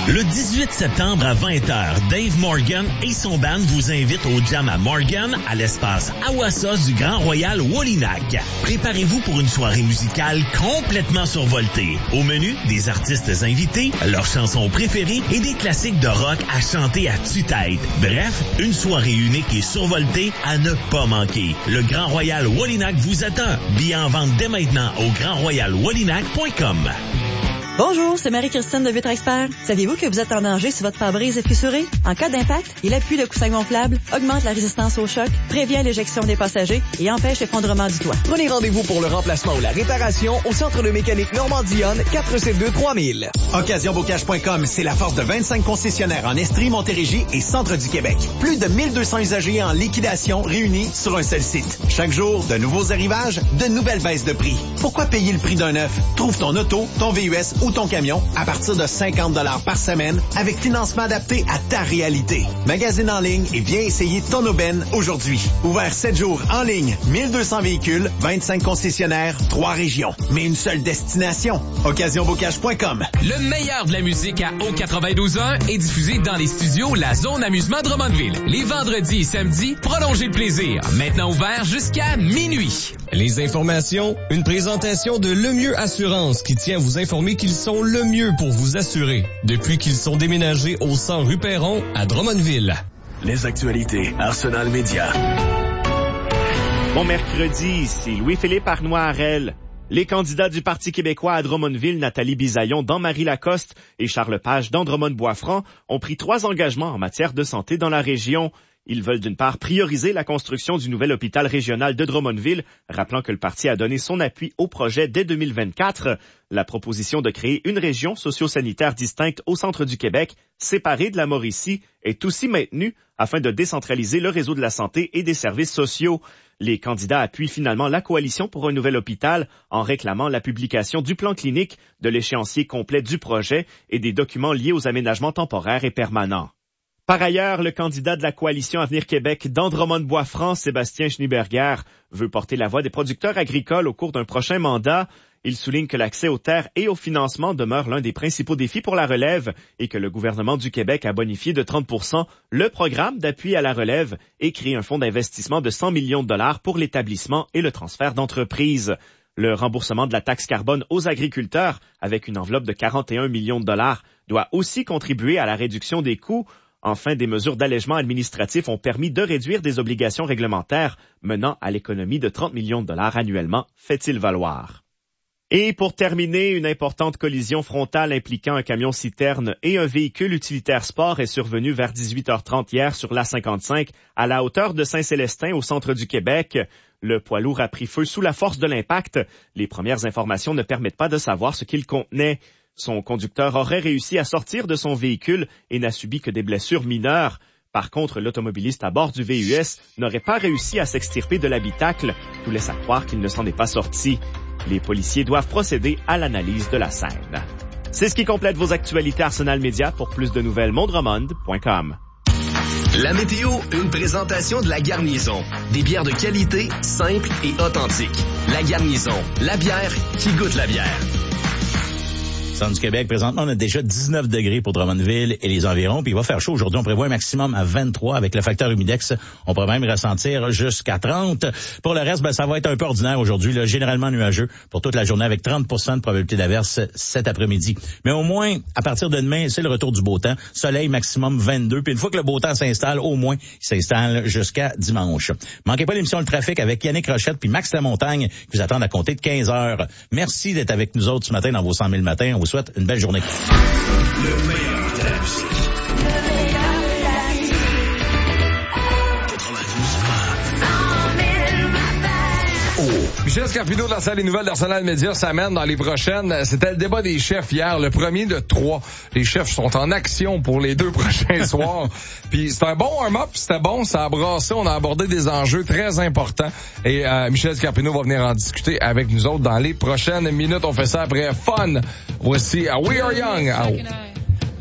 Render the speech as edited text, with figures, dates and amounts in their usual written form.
Le 18 septembre à 20h, Dave Morgan et son band vous invitent au Jam à Morgan à l'espace Awassa du Grand Royal Wallinac. Préparez-vous pour une soirée musicale complètement survoltée. Au menu, des artistes invités, leurs chansons préférées et des classiques de rock à chanter à tue-tête. Bref, une soirée unique et survoltée à ne pas manquer. Le Grand Royal Wallinac vous attend. Billets en vente dès maintenant au grandroyalwallinac.com. Bonjour, c'est Marie-Christine de Vitre Expert. Saviez-vous que vous êtes en danger si votre pare-brise est fissuré? En cas d'impact, il appuie le coussin gonflable, augmente la résistance au choc, prévient l'éjection des passagers et empêche l'effondrement du toit. Prenez rendez-vous pour le remplacement ou la réparation au Centre de mécanique Normandie-Yonne, 472-3000. OccasionBocage.com, c'est la force de 25 concessionnaires en Estrie, Montérégie et centre du Québec. Plus de 1200 usagers en liquidation réunis sur un seul site. Chaque jour, de nouveaux arrivages, de nouvelles baisses de prix. Pourquoi payer le prix d'un neuf? Trouve ton auto, ton VUS ou ton camion à partir de 50 $ par semaine avec financement adapté à ta réalité. Magasine en ligne et viens essayer ton aubaine aujourd'hui. Ouvert 7 jours en ligne, 1200 véhicules, 25 concessionnaires, 3 régions. Mais une seule destination. OccasionBocage.com. Le meilleur de la musique à O92.1 est diffusé dans les studios La Zone Amusement Drummondville. Les vendredis et samedis, prolongez le plaisir. Maintenant ouvert jusqu'à minuit. Les informations, une présentation de Le Mieux Assurance qui tient à vous informer qu'ils sont le mieux pour vous assurer depuis qu'ils sont déménagés au 100 rue Perron à Drummondville. Les actualités Arsenal Média. Bon mercredi, ici Louis-Philippe Arnois-Harel. Les candidats du Parti québécois à Drummondville, Nathalie Bisaillon, Dan-Marie Lacoste et Charles Page dans Drummond-Boisfranc, ont pris 3 engagements en matière de santé dans la région. Ils veulent d'une part prioriser la construction du nouvel hôpital régional de Drummondville, rappelant que le parti a donné son appui au projet dès 2024. La proposition de créer une région socio-sanitaire distincte au centre du Québec, séparée de la Mauricie, est aussi maintenue afin de décentraliser le réseau de la santé et des services sociaux. Les candidats appuient finalement la coalition pour un nouvel hôpital en réclamant la publication du plan clinique, de l'échéancier complet du projet et des documents liés aux aménagements temporaires et permanents. Par ailleurs, le candidat de la coalition Avenir Québec dans Drummond-Boisfranc, Sébastien Schneeberger, veut porter la voix des producteurs agricoles au cours d'un prochain mandat. Il souligne que l'accès aux terres et au financement demeure l'un des principaux défis pour la relève et que le gouvernement du Québec a bonifié de 30% le programme d'appui à la relève et créé un fonds d'investissement de 100 millions de dollars pour l'établissement et le transfert d'entreprises. Le remboursement de la taxe carbone aux agriculteurs, avec une enveloppe de 41 millions de dollars, doit aussi contribuer à la réduction des coûts. Enfin, des mesures d'allègement administratif ont permis de réduire des obligations réglementaires, menant à l'économie de 30 millions de dollars annuellement, fait-il valoir. Et pour terminer, une importante collision frontale impliquant un camion-citerne et un véhicule utilitaire sport est survenue vers 18h30 hier sur l'A55 à la hauteur de Saint-Célestin au centre du Québec. Le poids lourd a pris feu sous la force de l'impact. Les premières informations ne permettent pas de savoir ce qu'il contenait. Son conducteur aurait réussi à sortir de son véhicule et n'a subi que des blessures mineures. Par contre, l'automobiliste à bord du VUS n'aurait pas réussi à s'extirper de l'habitacle. Tout laisse à croire qu'il ne s'en est pas sorti. Les policiers doivent procéder à l'analyse de la scène. C'est ce qui complète vos actualités Arsenal Média. Pour plus de nouvelles, mondromond.com. La météo, une présentation de La Garnison. Des bières de qualité, simples et authentiques. La Garnison, la bière qui goûte la bière. Centre du Québec, présentement, on a déjà 19 degrés pour Drummondville et les environs, puis il va faire chaud aujourd'hui. On prévoit un maximum à 23 avec le facteur humidex. On pourrait même ressentir jusqu'à 30. Pour le reste, ça va être un peu ordinaire aujourd'hui, là, généralement nuageux pour toute la journée avec 30% de probabilité d'averse cet après-midi. Mais au moins, à partir de demain, c'est le retour du beau temps. Soleil maximum 22. Puis une fois que le beau temps s'installe, au moins, il s'installe jusqu'à dimanche. Manquez pas l'émission Le Trafic avec Yannick Rochette puis Max Lamontagne qui vous attendent à compter de 15 heures. Merci d'être avec nous autres ce matin dans vos 100 000 matins. On vous souhaite une belle journée. Le meilleur de la musique. Michel Scarpino dans la salle des nouvelles d'Arsenal Média s'amène dans les prochaines. C'était le débat des chefs hier, le premier de 3. Les chefs sont en action pour les 2 prochains soirs. Puis c'est un bon warm-up, c'était bon, ça a brassé, on a abordé des enjeux très importants. Et Michel Scarpino va venir en discuter avec nous autres dans les prochaines minutes. On fait ça après Fun. Voici We Are Young.